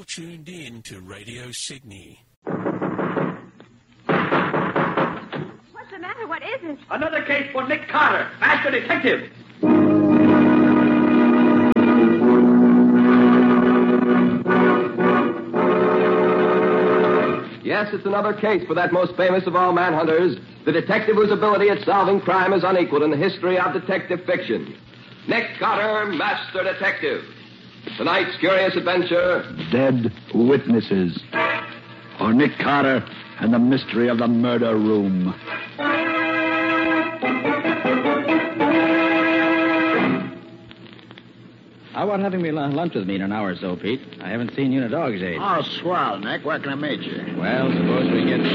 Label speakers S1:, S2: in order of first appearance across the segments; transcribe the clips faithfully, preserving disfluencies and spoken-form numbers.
S1: tuned in to Radio Sydney.
S2: What's the matter? What is it?
S3: Another case for Nick Carter, master detective.
S4: Yes, it's another case for that most famous of all manhunters, the detective whose ability at solving crime is unequaled in the history of detective fiction. Nick Carter, Master Detective. Tonight's curious adventure...
S5: Dead Witnesses. Or Nick Carter and the Mystery of the Murder Room.
S6: How about having me lunch with me in an hour or so, Pete? I haven't seen you in a dog's age.
S7: Oh, swell, Nick. Where can I meet you?
S6: Well, suppose we get...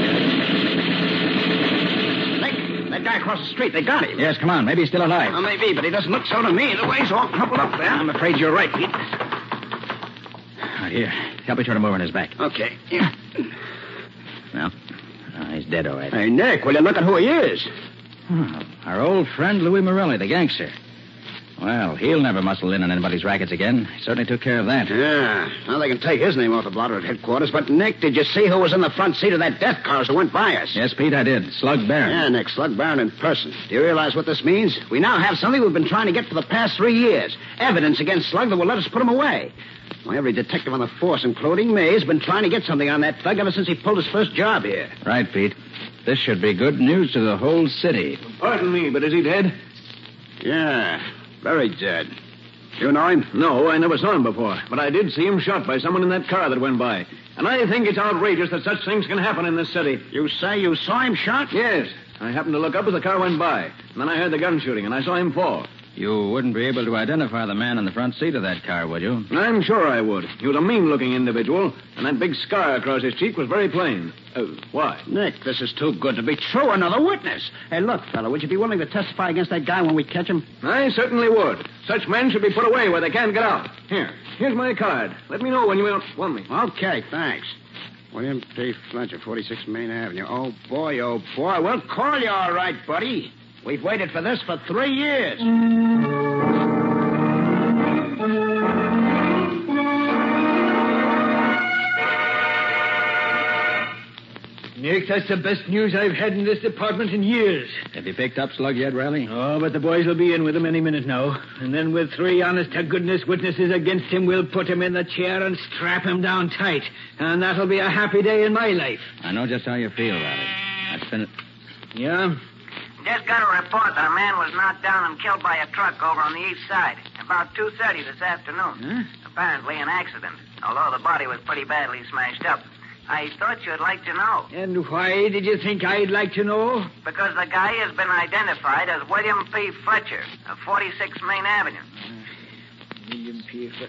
S7: Nick, that guy across the street, they got him.
S6: Yes, come on. Maybe he's still alive.
S7: Well, maybe, but he doesn't look so to me. The way he's all crumpled up there.
S6: I'm afraid you're right, Pete. Oh, here. Help me turn him over on his back.
S7: Okay. Yeah.
S6: Well, oh, he's dead, all right.
S7: Hey, Nick, will you look at who he is?
S6: Oh, our old friend Louis Morelli, the gangster. Well, he'll never muscle in on anybody's rackets again. He certainly took care of that.
S7: Yeah. Well, they can take his name off the blotter at headquarters. But, Nick, did you see who was in the front seat of that death car as it went by us?
S6: Yes, Pete, I did. Slug Barron.
S7: Yeah, Nick, Slug Barron in person. Do you realize what this means? We now have something we've been trying to get for the past three years. Evidence against Slug that will let us put him away. Well, every detective on the force, including me, has been trying to get something on that thug ever since he pulled his first job here.
S6: Right, Pete. This should be good news to the whole city.
S3: Pardon me, but is he dead?
S7: Yeah, very dead. You know him?
S3: No, I never saw him before. But I did see him shot by someone in that car that went by. And I think it's outrageous that such things can happen in this city.
S7: You say you saw him shot?
S3: Yes. I happened to look up as the car went by. And then I heard the gun shooting, and I saw him fall.
S6: You wouldn't be able to identify the man in the front seat of that car, would you?
S3: I'm sure I would. He was a mean-looking individual, and that big scar across his cheek was very plain. Uh, why?
S7: Nick, this is too good to be true. Another witness. Hey, look, fella, would you be willing to testify against that guy when we catch him?
S3: I certainly would. Such men should be put away where they can't get out. Here, here's my card. Let me know when you want me.
S7: Okay, thanks. William P. Fletcher, forty-six Main Avenue. Oh, boy, oh, boy. We'll call you all right, buddy. We've waited for this for three years.
S8: Nick, that's the best news I've had in this department in years.
S6: Have you picked up Slug yet, Riley?
S8: Oh, but the boys will be in with him any minute now. And then with three honest-to-goodness witnesses against him, we'll put him in the chair and strap him down tight. And that'll be a happy day in my life.
S6: I know just how you feel, Riley. That's been...
S8: Yeah?
S9: Just got a report that a man was knocked down and killed by a truck over on the east side. About two thirty this afternoon.
S8: Huh?
S9: Apparently an accident, although the body was pretty badly smashed up. I thought you'd like to know.
S8: And why did you think I'd like to know?
S9: Because the guy has been identified as William P. Fletcher of forty-six Main Avenue.
S8: William P. Fletcher.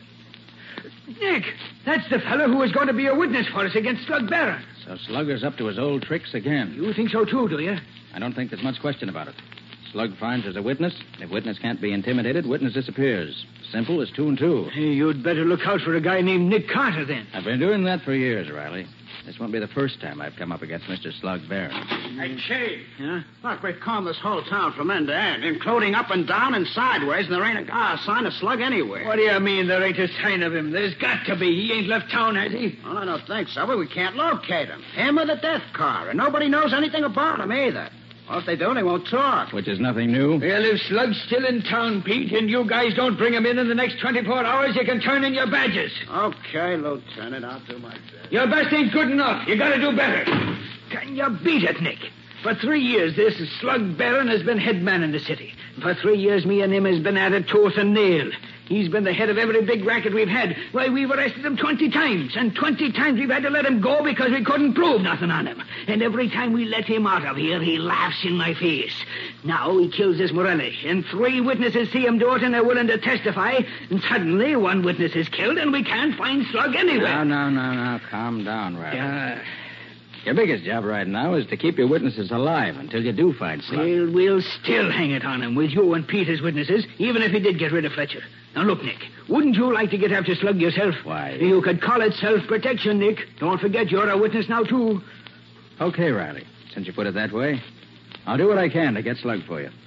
S8: Nick, that's the fellow who was going to be a witness for us against Slug Barron.
S6: So Slugger's up to his old tricks again.
S8: You think so, too, do you?
S6: I don't think there's much question about it. Slug finds there's a witness. If witness can't be intimidated, witness disappears. Simple as two and two.
S8: Hey, you'd better look out for a guy named Nick Carter, then.
S6: I've been doing that for years, Riley. This won't be the first time I've come up against Mister Slug Barron.
S7: Hey, Chief. Huh? Look, we've combed this whole town from end to end, including up and down and sideways, and there ain't a, ah, a sign of Slug anywhere.
S8: What do you mean there ain't a sign of him? There's got to be. He ain't left town, has he?
S7: Well, I don't think so, but we can't locate him. Him or the death car, and nobody knows anything about him either. Well, if they do, they won't talk.
S6: Which is nothing new.
S8: Well, if Slug's still in town, Pete, and you guys don't bring him in in the next twenty-four hours, you can turn in your badges.
S7: Okay, Lieutenant, I'll do my best.
S8: Your best ain't good enough. You gotta do better. Can you beat it, Nick? For three years, this Slug Barron has been head man in the city. For three years, me and him has been at it tooth and nail. He's been the head of every big racket we've had. Why, we've arrested him twenty times, and twenty times we've had to let him go because we couldn't prove nothing on him. And every time we let him out of here, he laughs in my face. Now he kills this Morelli, and three witnesses see him do it, and they're willing to testify, and suddenly one witness is killed, and we can't find Slug anywhere.
S6: No, no, no, no. Calm down, Riley.
S8: Yeah.
S6: Your biggest job right now is to keep your witnesses alive until you do find Slug.
S8: We'll, we'll still hang it on him with you and Pete as witnesses, even if he did get rid of Fletcher. Now, look, Nick, wouldn't you like to get after Slug yourself?
S6: Why?
S8: You could call it self-protection, Nick. Don't forget you're a witness now, too.
S6: Okay, Riley. Since you put it that way, I'll do what I can to get Slug for you.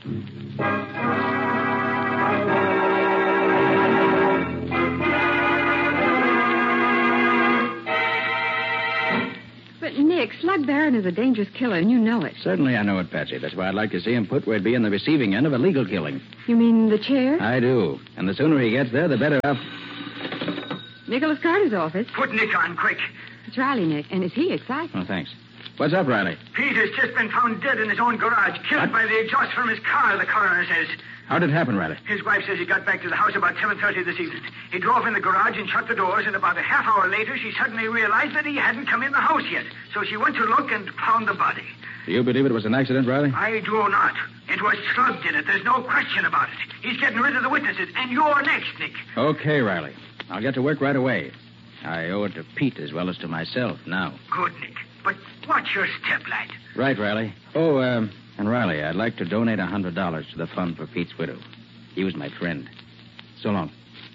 S2: Slug Barron is a dangerous killer, and you know it.
S6: Certainly I know it, Patsy. That's why I'd like to see him put where he'd be in the receiving end of a legal killing.
S2: You mean the chair?
S6: I do. And the sooner he gets there, the better off.
S2: Nicholas Carter's office.
S10: Put Nick on, quick.
S2: It's Riley, Nick, and is he excited?
S6: Oh, thanks. What's up, Riley?
S10: Pete has just been found dead in his own garage, killed
S6: What?
S10: by the exhaust from his car, the coroner says.
S6: How did it happen, Riley?
S10: His wife says he got back to the house about seven thirty this evening. He drove in the garage and shut the doors, and about a half hour later, she suddenly realized that he hadn't come in the house yet. So she went to look and found the body.
S6: Do you believe it was an accident, Riley?
S10: I do not. It was Slug did it. There's no question about it. He's getting rid of the witnesses, and you're next, Nick.
S6: Okay, Riley. I'll get to work right away. I owe it to Pete as well as to myself now.
S10: Good, Nick. But watch your step, lad.
S6: Right, Riley. Oh, um, and Riley, I'd like to donate a hundred dollars to the fund for Pete's widow. He was my friend. So long.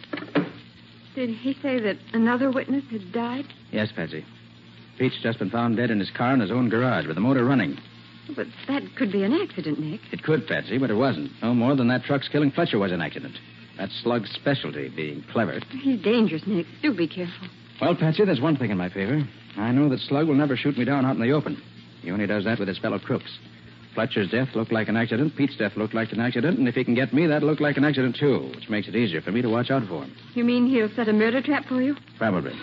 S2: Did he say that another witness had died?
S6: Yes, Patsy. Pete's just been found dead in his car in his own garage with the motor running.
S2: But that could be an accident, Nick.
S6: It could, Patsy, but it wasn't. No more than that truck's killing Fletcher was an accident. That's Slug's specialty, being clever.
S2: He's dangerous, Nick. Do be careful.
S6: Well, Patsy, there's one thing in my favor. I know that Slug will never shoot me down out in the open. He only does that with his fellow crooks. Fletcher's death looked like an accident. Pete's death looked like an accident. And if he can get me, that'll look like an accident, too, which makes it easier for me to watch out for him.
S2: You mean he'll set a murder trap for you?
S6: Probably.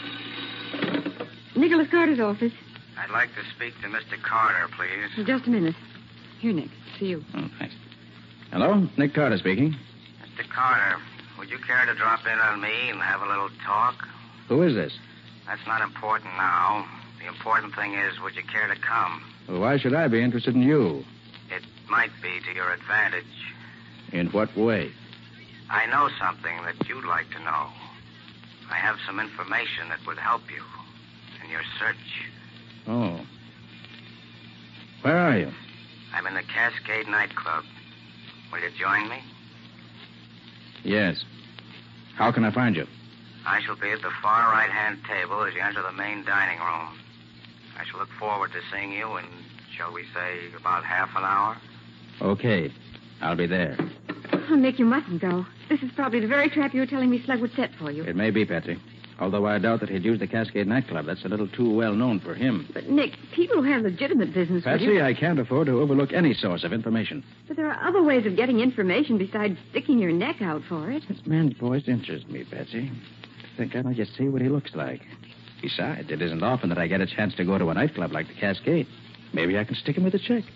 S2: Nicholas Carter's office.
S9: I'd like to speak to Mister Carter, please.
S2: Just a minute. Here, Nick. See you.
S6: Oh, thanks. Hello? Nick Carter speaking.
S9: Mister Carter, would you care to drop in on me and have a little talk?
S6: Who is this?
S9: That's not important now. The important thing is, would you care to come?
S6: Well, why should I be interested in you?
S9: It might be to your advantage.
S6: In what way?
S9: I know something that you'd like to know. I have some information that would help you in your search.
S6: Oh. Where are you?
S9: I'm in the Cascade nightclub. Will you join me?
S6: Yes. How can I find you?
S9: I shall be at the far right-hand table as you enter the main dining room. I shall look forward to seeing you in, shall we say, about half an hour.
S6: Okay. I'll be there.
S2: Oh, Nick, you mustn't go. This is probably the very trap you were telling me Slug would set for you.
S6: It may be, Patsy. Although I doubt that he'd use the Cascade nightclub. That's a little too well known for him.
S2: But, Nick, people who have legitimate business with
S6: Patsy,
S2: you...
S6: I can't afford to overlook any source of information.
S2: But there are other ways of getting information besides sticking your neck out for it.
S6: This man's voice interests me, Patsy. I think I might just see what he looks like. Besides, it isn't often that I get a chance to go to a nightclub like the Cascade. Maybe I can stick him with a check.